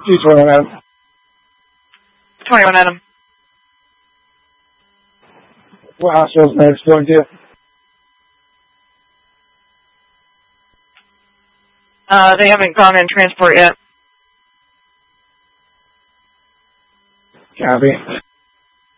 G21 Adam. 21 Adam. What hospital's medics going to? They haven't gone in transport yet. Copy.